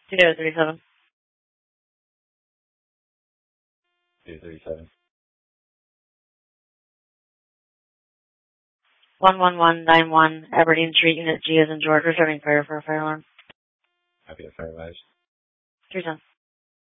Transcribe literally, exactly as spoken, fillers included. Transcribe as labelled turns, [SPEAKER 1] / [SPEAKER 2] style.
[SPEAKER 1] two zero three seven.
[SPEAKER 2] two three seven.
[SPEAKER 1] one one one nine one, Aberdeen Street, Unit G as in George, returning fire for a fire alarm.
[SPEAKER 2] Happy to fire advise.
[SPEAKER 1] three ten.